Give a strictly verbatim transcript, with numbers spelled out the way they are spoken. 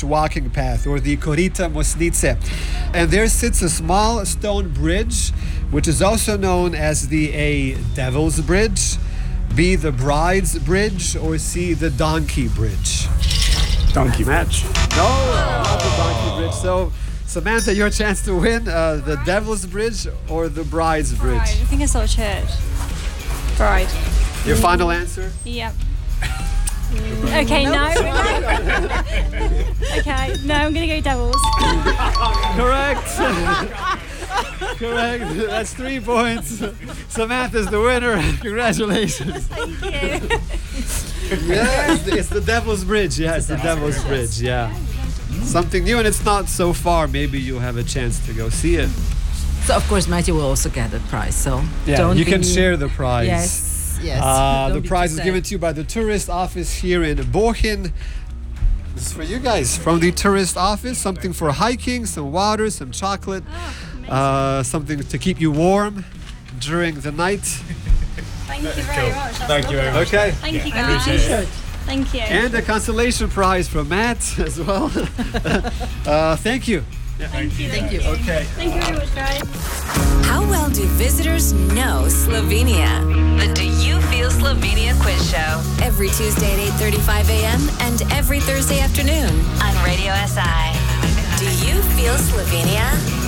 Jewish walking path, or the Korita Mosnice. And there sits a small stone bridge, which is also known as the A, Devil's Bridge, B, the Bride's Bridge, or C, the Donkey Bridge. Donkey match. No, not the Donkey Bridge. So, Samantha, your chance to win, uh, the Devil's Bridge or the Bride's Bridge? Bride. I think I saw church. Bride. Your final answer? Yep. Okay, no. Okay, no, I'm gonna go Devils. Correct. Correct. That's three points. Samantha's the winner. Congratulations. Thank you. Yeah, it's the, it's the Devil's Bridge. Yeah, it's the Devil's Bridge. Yeah. Something new, and it's not so far. Maybe you'll have a chance to go see it. So of course Matthew will also get the prize. So Yeah, don't you can be- share the prize. Yes, yes. Uh, Don't the be prize too is sad. given to you by the tourist office here in Bohin. This is for you guys from the tourist office. Something for hiking, some water, some chocolate, uh, something to keep you warm during the night. Thank you very much. That's Thank you very lovely. much. Okay. Thank you And a guys. t-shirt. Thank you. And a consolation prize from Matt as well. uh, thank you. Thank you. Thank you. Okay. Thank you very much, guys. How well do visitors know Slovenia? The Do You Feel Slovenia quiz show. Every Tuesday at eight thirty-five a.m. and every Thursday afternoon on Radio S I. Do you feel Slovenia?